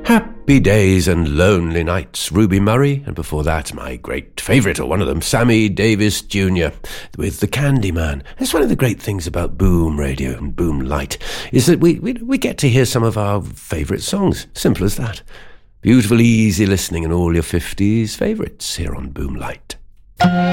Happy Days and Lonely Nights, Ruby Murray, and before that, my great favourite, or one of them, Sammy Davis Jr. with The Candyman. That's one of the great things about Boom Radio and Boom Light, is that we get to hear some of our favourite songs. Simple as that. Beautiful, easy listening and all your 50s favourites here on Boom Light.